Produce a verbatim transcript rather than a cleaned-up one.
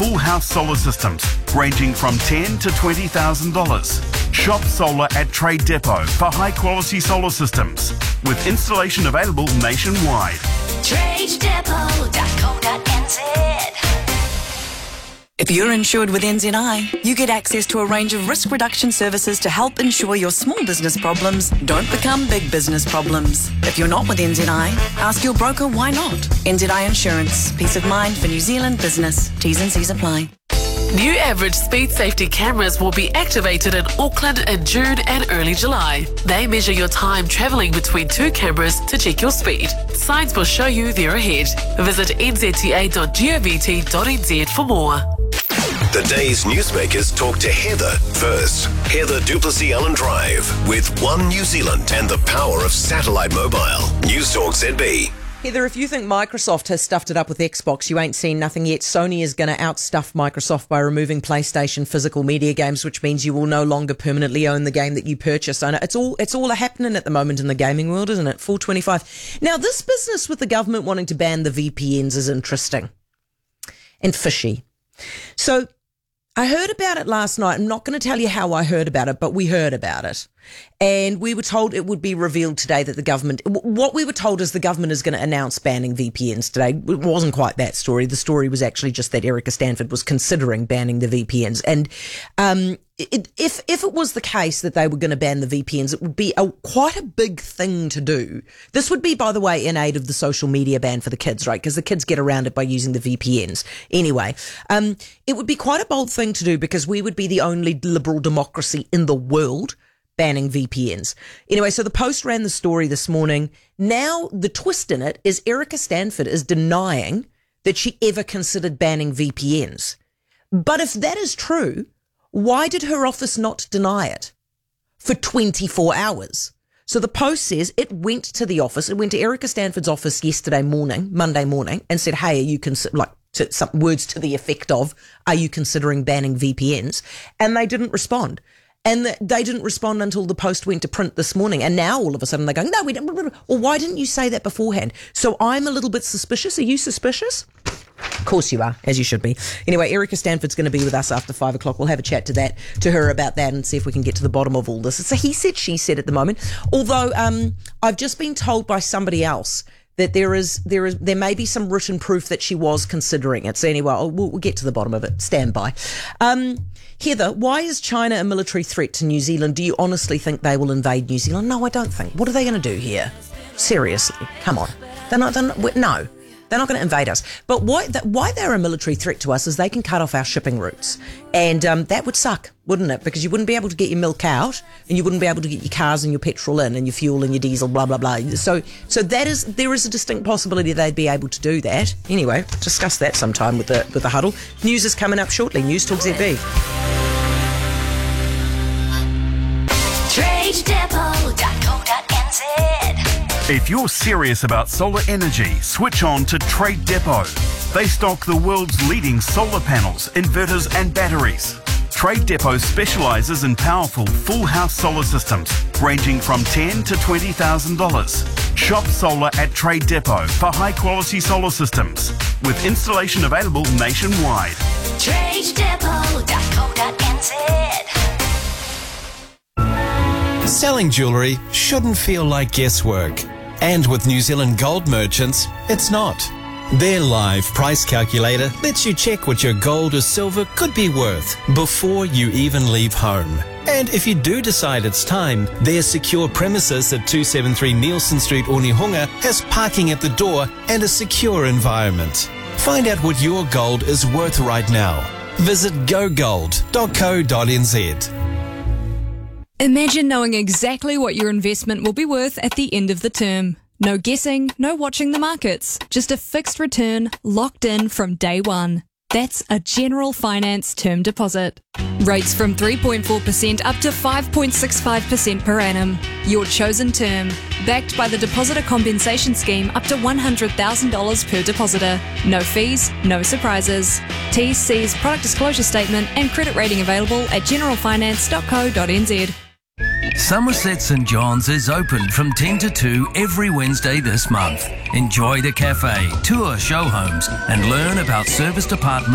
full house solar systems ranging from ten thousand to twenty thousand dollars. Shop solar at Trade Depot for high quality solar systems with installation available nationwide. trade depot dot co dot n z. If you're insured with N Z I, you get access to a range of risk reduction services to help ensure your small business problems don't become big business problems. If you're not with N Z I, ask your broker why not. N Z I Insurance. Peace of mind for New Zealand business. T's and C's apply. New average speed safety cameras will be activated in Auckland in June and early July. They measure your time travelling between two cameras to check your speed. Signs will show you they're ahead. Visit n z t a dot govt dot n z for more. The day's newsmakers talk to Heather first. Heather Duplessis Allen Drive with One New Zealand and the power of satellite mobile. News Talk Z B. Heather, if you think Microsoft has stuffed it up with Xbox, you ain't seen nothing yet. Sony is going to outstuff Microsoft by removing PlayStation physical media games, which means you will no longer permanently own the game that you purchase. I know it's all it's all happening at the moment in the gaming world, isn't it? four twenty-five. Now, this business with the government wanting to ban the V P Ns is interesting and fishy. So I heard about it last night. I'm not going to tell you how I heard about it, but we heard about it. And we were told it would be revealed today that the government, what we were told is the government is going to announce banning V P Ns today. It wasn't quite that story. The story was actually just that Erica Stanford was considering banning the V P Ns. And um, it, if if it was the case that they were going to ban the V P Ns, it would be a, quite a big thing to do. This would be, by the way, in aid of the social media ban for the kids, right? Because the kids get around it by using the V P Ns. Anyway, um, it would be quite a bold thing to do because we would be the only liberal democracy in the world banning V P Ns. Anyway, so the Post ran the story this morning. Now, the twist in it is Erica Stanford is denying that she ever considered banning V P Ns. But if that is true, why did her office not deny it for twenty-four hours? So the Post says it went to the office, it went to Erica Stanford's office yesterday morning, Monday morning, and said, hey, are you consider like to, some words to the effect of, are you considering banning V P Ns? And they didn't respond. And they didn't respond until the Post went to print this morning. And now all of a sudden they're going, no, we don't. Well, why didn't you say that beforehand? So I'm a little bit suspicious. Are you suspicious? Of course you are, as you should be. Anyway, Erica Stanford's going to be with us after five o'clock. We'll have a chat to that, to her about that and see if we can get to the bottom of all this. It's a he said, she said at the moment. Although um, I've just been told by somebody else that there is there is there may be some written proof that she was considering it. So anyway, we'll, we'll get to the bottom of it. Stand by. Um, Heather, why is China a military threat to New Zealand? Do you honestly think they will invade New Zealand? No, I don't think. What are they going to do here? Seriously, come on. They're not. They're not no. They're not going to invade us. But why, that, why they're a military threat to us is they can cut off our shipping routes. And um, that would suck, wouldn't it? Because you wouldn't be able to get your milk out and you wouldn't be able to get your cars and your petrol in and your fuel and your diesel, blah, blah, blah. So so that is there is a distinct possibility they'd be able to do that. Anyway, discuss that sometime with the, with the huddle. News is coming up shortly. News Talk Z B. trade depot dot co dot n z. If you're serious about solar energy, switch on to Trade Depot. They stock the world's leading solar panels, inverters and batteries. Trade Depot specialises in powerful full house solar systems ranging from ten thousand to twenty thousand dollars. Shop solar at Trade Depot for high quality solar systems with installation available nationwide. trade depot dot co dot n z. Selling jewellery shouldn't feel like guesswork. And with New Zealand Gold Merchants, it's not. Their live price calculator lets you check what your gold or silver could be worth before you even leave home. And if you do decide it's time, their secure premises at two seventy-three Nielsen Street, Onehunga has parking at the door and a secure environment. Find out what your gold is worth right now. Visit go gold dot co dot n z. Imagine knowing exactly what your investment will be worth at the end of the term. No guessing, no watching the markets. Just a fixed return locked in from day one. That's a General Finance term deposit. Rates from three point four percent up to five point six five percent per annum. Your chosen term. Backed by the Depositor Compensation Scheme up to one hundred thousand dollars per depositor. No fees, no surprises. T's, C's, product disclosure statement and credit rating available at general finance dot co dot n z. Somerset St John's is open from ten to two every Wednesday this month. Enjoy the cafe, tour show homes and learn about service department